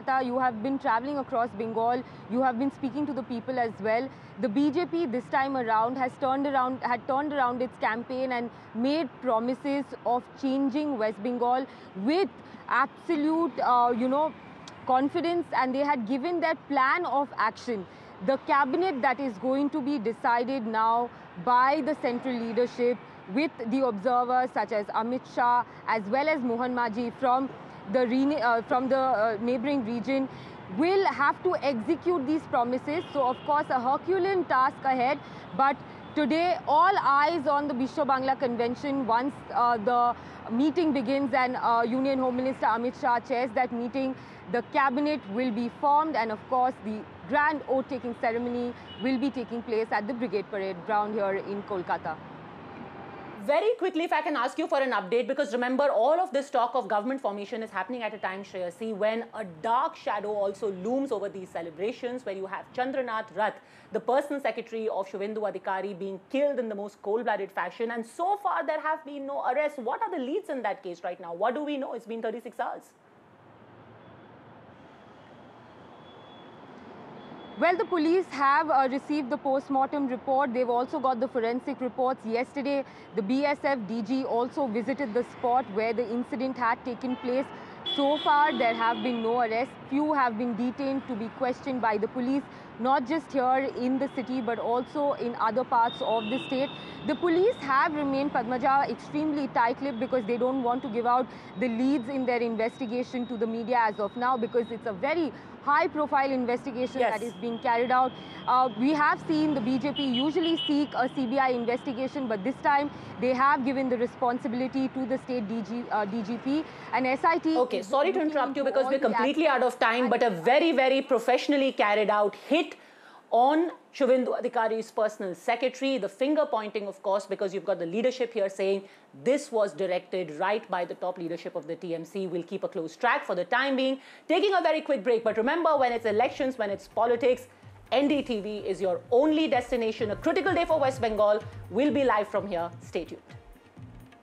Kolkata, you have been traveling across Bengal, you have been speaking to the people as well. The BJP this time around had turned around its campaign and made promises of changing West Bengal with absolute, confidence, and they had given that plan of action. The cabinet that is going to be decided now by the central leadership with the observers such as Amit Shah as well as Mohan Maji from the neighboring region will have to execute these promises. So of course a Herculean task ahead, but today all eyes on the Bishwa Bangla Convention. Once the meeting begins and Union Home Minister Amit Shah chairs that meeting, the cabinet will be formed, and of course the grand oath-taking ceremony will be taking place at the Brigade Parade ground here in Kolkata. Very quickly, if I can ask you for an update, because remember, all of this talk of government formation is happening at a time, Shreyasi, when a dark shadow also looms over these celebrations, where you have Chandranath Rath, the personal secretary of Shubhendu Adhikari, being killed in the most cold-blooded fashion. And so far, there have been no arrests. What are the leads in that case right now? What do we know? It's been 36 hours. Well, the police have received the post-mortem report. They've also got the forensic reports. Yesterday, the BSF DG also visited the spot where the incident had taken place. So far, there have been no arrests. Few have been detained to be questioned by the police, not just here in the city, but also in other parts of the state. The police have remained, Padmaja, extremely tight-lipped because they don't want to give out the leads in their investigation to the media as of now, because it's a very high-profile investigation that is being carried out. We have seen the BJP usually seek a CBI investigation, but this time they have given the responsibility to the state DGP and SIT. Okay, sorry to interrupt you because we're completely out of time, but a very, very professionally carried out hit on Shubhendu Adhikari's personal secretary. The finger pointing, of course, because you've got the leadership here saying this was directed right by the top leadership of the TMC. We'll keep a close track for the time being. Taking a very quick break, but remember, when it's elections, when it's politics, NDTV is your only destination. A critical day for West Bengal. We'll be live from here. Stay tuned.